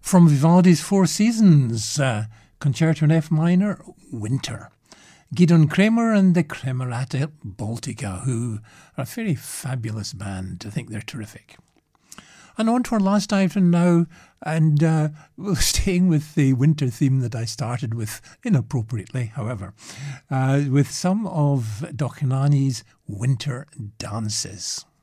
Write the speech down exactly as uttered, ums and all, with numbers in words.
From Vivaldi's Four Seasons, uh, Concerto in F minor, Winter. Gidon Kremer and the Kremerata Baltica, who are a very fabulous band. I think they're terrific. And on to our last item now, and uh, staying with the winter theme that I started with, inappropriately, however, uh, with some of Dohnányi's winter dances.